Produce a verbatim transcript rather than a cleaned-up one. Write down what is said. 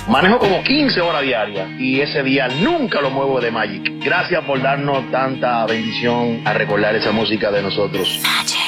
Manejo como quince horas diarias y ese día nunca lo muevo de Magic. Gracias por darnos tanta bendición a recordar esa música de nosotros.